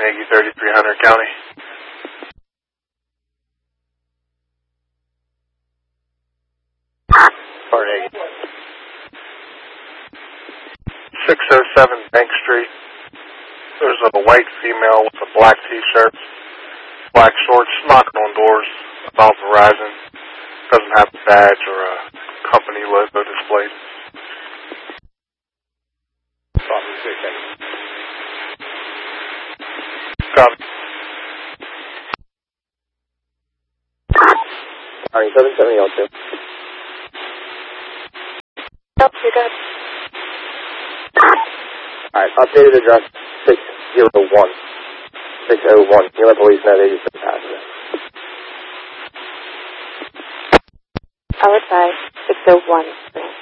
Carnegie, 3300 County. Carnegie. 607 Bank Street. There's a white female with a black t-shirt, black shorts, knocking on doors about Verizon. Doesn't have a badge or a company logo displayed. Copy. Alright, 770 Yep, you're good. Alright, updated address 601. 601. You let police know they just been passenger. I would say 601.